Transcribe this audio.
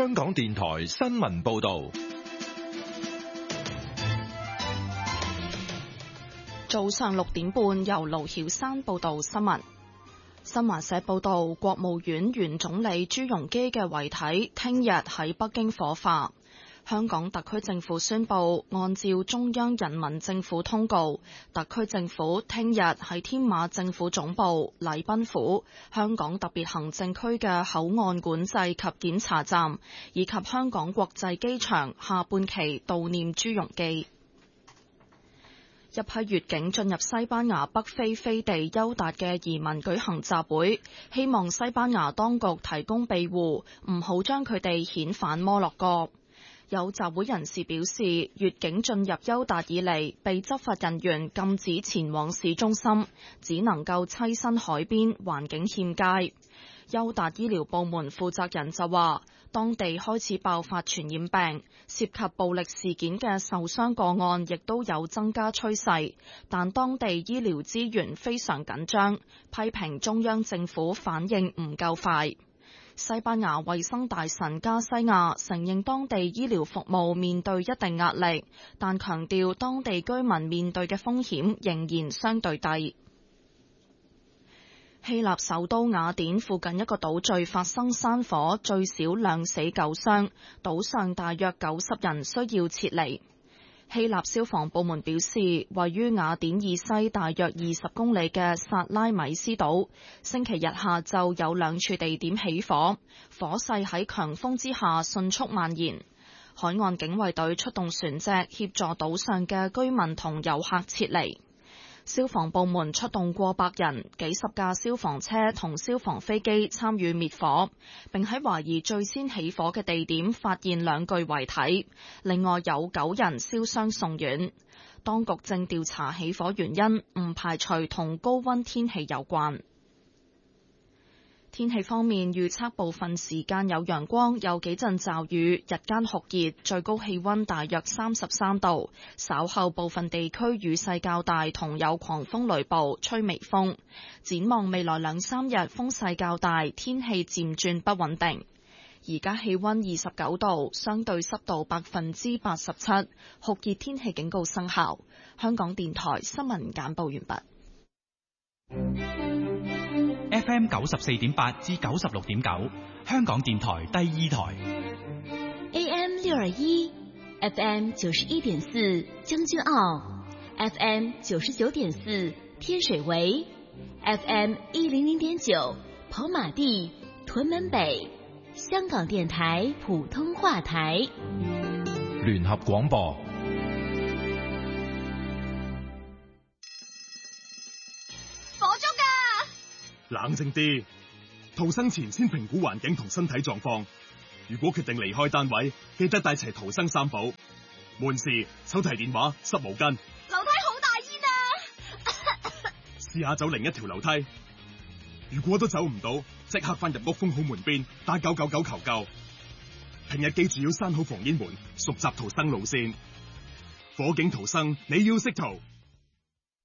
香港電台新聞報道。 早上6點半，由盧曉珊報道新聞。新華社報道，國務院原總理朱鎔基嘅遺體聽日喺北京火化。香港特區政府宣布，按照中央人民政府通告，特區政府聽日喺天馬政府總部、禮賓府、香港特別行政區嘅口岸管制及檢查站以及香港國際機場下半旗悼念朱鎔基。一批越境進入西班牙北非飛地休達嘅移民舉行集會，希望西班牙當局提供庇護，唔好將佢哋遣返摩洛哥。有集會人士表示，越境進入休達以嚟，被執法人員禁止前往市中心，只能夠棲身海邊，環境欠佳。休達醫療部門負責人就話，當地開始爆發傳染病，涉及暴力事件嘅受傷個案亦都有增加趨勢，但當地醫療資源非常緊張，批評中央政府反應唔夠快。西班牙衛生大臣加西亞承認當地醫療服務面對一定壓力，但強調當地居民面對嘅風險仍然相對低。希臘首都雅典附近一個島嶼發生山火，最少2死9傷，島上大約90人需要撤離。希臘消防部門表示，位於雅典以西大約20公里嘅薩拉米斯島，星期日下晝有2處地點起火，火勢喺強風之下迅速蔓延。海岸警衛隊出動船隻協助島上嘅居民同遊客撤離。消防部門出動過百人、幾十架消防車同消防飛機參與滅火，並喺懷疑最先起火嘅地點發現2具遺體，另外有9人燒傷送院。當局正調查起火原因，唔排除同高溫天氣有關。天氣方面，預測部分時間有陽光，有幾陣驟雨，日間酷熱，最高氣溫大約33度。稍後部分地區雨勢較大，同有狂風雷暴，吹微風。展望未來2-3日風勢較大，天氣漸轉不穩定。而家氣溫29度，相對濕度87%，酷熱天氣警告生效。香港電台新聞簡報完畢。 FM 94.8至96.9，香港電台第2台。 AM 621 FM 91.4將軍澳 FM 99.4天水圍 FM 100.9跑馬地屯門北，香港電台普通話台。 聯合廣播。 冷靜啲，逃生前先評估環境同身體狀況。如果決定離開單位，記得帶齊逃生3寶：門匙、手提電話、濕毛巾。 樓梯好大煙啊！ 試下走另一條樓梯。如果都走唔到，即刻翻入屋封好門邊，打999求救。平日記住要閂好防煙門，熟習逃生路線。火警逃生，你要識逃。